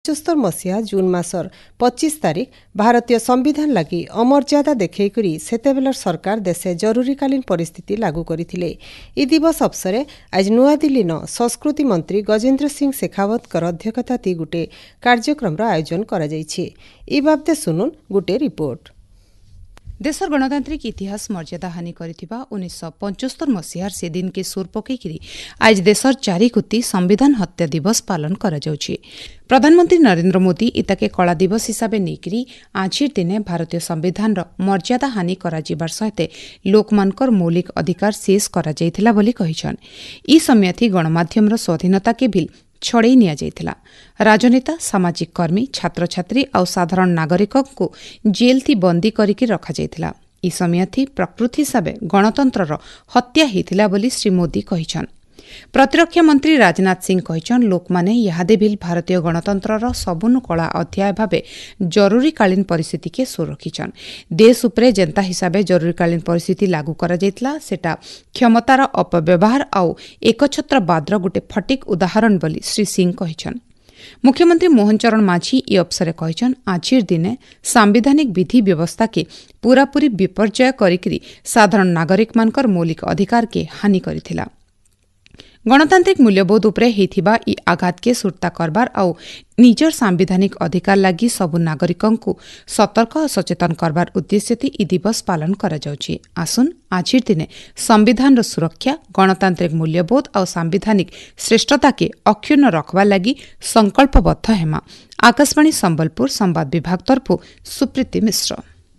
1975 मसीहा जून मासर 25 तारिख भारतीय संविधान लगी अमर्यादा देखैकरी सेतेबेलर सरकार देशे जरूरीकालीन परिस्थिति लागू करिथिले। ई दिवस अवसरे आज नुआदिल्ली न संस्कृति मंत्री गजेन्द्र सिंह शेखावत अध्यक्षता गोटे कार्यक्रम आयोजन करा जायछि। ई बाबते सुनुन गोटे रिपोर्ट। देशर गणतांत्रिक इतिहास मर्यादा हानि करिथिबा 1975 मसीहार से दिन के सुर पकईकरी आज देशर 4 कोटी संविधान हत्या दिवस पालन करा जाउछि। प्रधानमंत्री नरेंद्र मोदी इताके कला दिवस हिसाब से आजिर दिने भारतीय संविधान मर्यादा हानि करा जिबार सहित लोकमानकर मौलिक अधिकार शेष करा जाइथिला बोली कहिछन। ई समयथि गणमाध्यमर स्वाधीनता के बिल छड़े निया जाइथिला। राजनेता, सामाजिक कर्मी, छात्र छात्री और साधारण नागरिक को जेल थी बंदी करिकी रखा जाइथिला। ई समयथि प्रकृति हिसाब गणतंत्रर हत्या हेतिला बोली श्री मोदी कहिछन। प्रतिरक्षा मंत्री राजनाथ सिंह कहिछन लोकमाने यादे बिल भारतीय गणतंत्रर सबुनु कला अध्याय भावे जरूरीकालीन परिस्थिति के सुर रखिछन। देश उपरे जेंता हिसाबे जरूरीकालीन परिस्थिति लागू करा जाइतला सेटा क्षमतार अपव्यवहार आउ एकछत्रवादर गोटे फटिक उदाहरण बोली श्री सिंह कहिछन। मुख्यमंत्री मोहन चरण माझी ई अवसर कहिछन आजिर दिने सांविधानिक विधि व्यवस्था के पूरापूरी विपर्जय करिकरी साधारण नागरिक मानकर मौलिक अधिकार के हानि करिथिला। गणतांत्रिक मूल्यबोध उपरे हेथिबा ई आघात के सुरता करबार आउ निजर सांविधानिक अधिकार लागि सबु नागरिकों को सतर्क और सचेतन करबार उद्देश्य थी ई दिवस पालन करा जाउछि। आसुन आजिर दिने संविधान रो सुरक्षा, गणतांत्रिक मूल्यबोध और सांविधानिक श्रेष्ठता के अक्षुण्ण रखबा लागि संकल्पबद्ध हेमा। आकाशवाणी संबलपुर संवाद विभाग तरफ सुप्रीति मिश्र।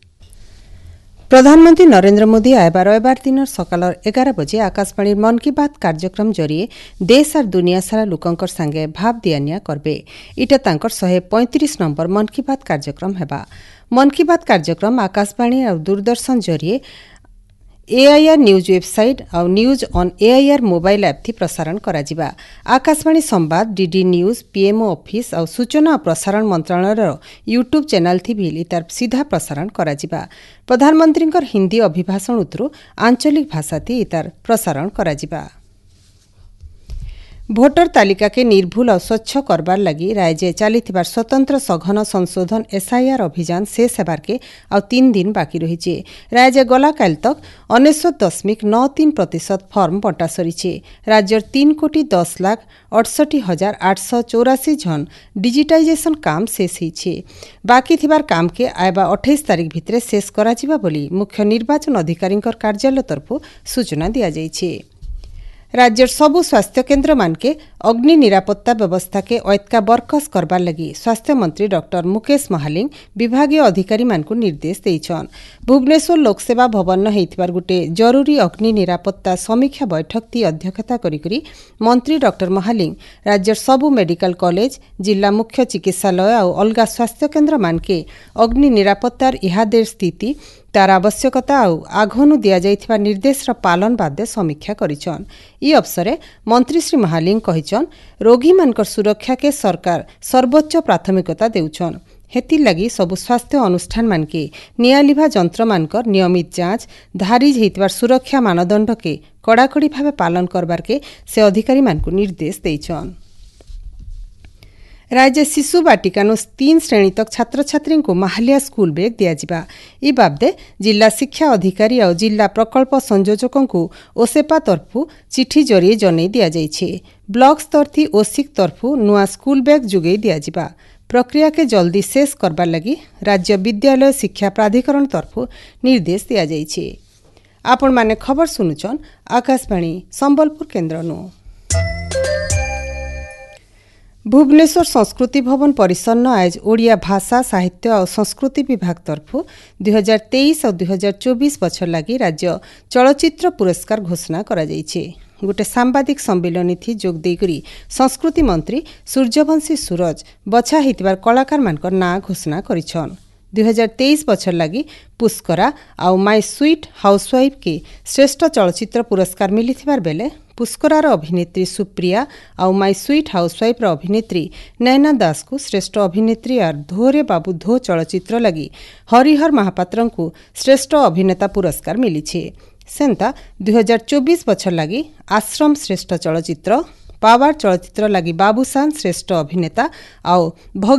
प्रधानमंत्री नरेंद्र मोदी आयबार रविवार दिन सकाल 11 बजे आकाशवाणी मन की बात कार्यक्रम जरिए देश और दुनिया सारा लोकंकर संगे भाव दियानिया करबे। इटा तांकर 135 नंबर मन की बात कार्यक्रम हेबा। मन की बात कार्यक्रम आकाशवाणी और दूरदर्शन जरिए एआईआर न्यूज वेबसाइट और news on AIR mobile app थी प्रसारण करा जिबा। आकाशवाणी संवाद, डीडी न्यूज, पीएमओ ऑफिस और सूचना और प्रसारण मंत्रालय यूट्यूब चैनल थी भी इतार सीधा प्रसारण करा जिबा। प्रधानमंत्री हिंदी अभिभाषण उतरु आंचलिक भाषा थी इतार प्रसारण करा जिबा। भोटर तालिका के निर्भुल और स्वच्छ करबार लगी राज्य चलिथिबार स्वतंत्र सघन संशोधन एसआईआर अभियान शेष हेबार के आ 3 दिन बाकी रही। राज्य गला काल तक 99.93% फर्म बंटा सरी। राज्यर 3,10,68,884 जन डिजिटाइजेशन काम शेष होइछे। बाकी थिबार काम के आयबा 28 तारिख भितरे शेष करा जिबा बोली मुख्य निर्वाचन अधिकारी कार्यालय तरफ सूचना दिया जाइछे। राज्यर सबु स्वास्थ्य केन्द्र मानके अग्नि निरापत्ता व्यवस्था के ऐतका बरकस करबार लगी स्वास्थ्य मंत्री डॉक्टर मुकेश महालिंग विभागीय अधिकारी मानकु निर्देश देइछन। भुवनेश्वर लोकसेवा भवन न हेतिबार गुटे जरूरी अग्नि निरापत्ता समीक्षा बैठक ती अध्यक्षता करिकरी मंत्री डॉक्टर महालिंग राज्यर सबु मेडिकल कॉलेज, जिला मुख्य चिकित्सालय और अलगा स्वास्थ्य केन्द्र मानके अग्नि निरापत्तार इहादेर स्थिति, तार आवश्यकता और आघनु दिया जाइथिबा निर्देश पालन बादे समीक्षा करिछन। ई अवसरे मंत्री श्री महालिंग कहिछन रोगी मानकर सुरक्षा के सरकार सर्वोच्च प्राथमिकता देउछन। हेति लगी सबु स्वास्थ्य अनुष्ठान मानके नियालिभा जंत्र मानकर नियमित जांच, धारिज हेतिबार सुरक्षा मानदंड के कड़ाकड़ी भावे पालन करबार के से अधिकारी मानकु निर्देश देइछन। राज्य शिशु बाटिकानु 3 श्रेणी तक छात्र छात्री को माहालिया स्कूल बैग दियाजिबा। ई बाबदे जिला शिक्षा अधिकारी और जिला प्रकल्प संयोजकों को ओसेपा तरफु चिठी जरिए जनै दिया जाइछे। ब्लॉक स्तर थी ओसिक तरफु नुआ स्कूल बैग जुगै दियाजिबा। प्रक्रिया के जल्दी शेष करबार लगी राज्य विद्यालय शिक्षा प्राधिकरण तरफु निर्देश दिया जाइछे। आपण माने खबर सुनुचन आकाशवाणी संबलपुर केन्द्रनु। भुवनेश्वर संस्कृति भवन परिसर न आज ओडिया भाषा, साहित्य और संस्कृति विभाग तरफ 2023 और 2024 बछर लगी राज्य चलचित्र पुरस्कार घोषणा करा जाइछे। गोटे सांबादिक सम्मेलन थी जोग देकरी संस्कृति मंत्री सूर्यवंशी सूरज बछा हितबार कलाकार मानकर ना घोषणा करिछन। 2023 बछर लगी पुष्करा और माय स्वीट हाउसवाइफ के श्रेष्ठ चलचित्र पुरस्कार मिलिथिबार बेले पुष्करार अभिनेत्री सुप्रिया और माय स्वीट हाउसवाइफ अभिनेत्री नैना दास को श्रेष्ठ अभिनेत्री और धोरे बाबू धो चलचित्र लगी हरिहर महापात्र को श्रेष्ठ अभिनेता पुरस्कार मिली। सेंता 2024 बछर लगी आश्रम श्रेष्ठ चलचित्र, पावर चलचित्र लगी बाबूसान श्रेष्ठ अभिनेता और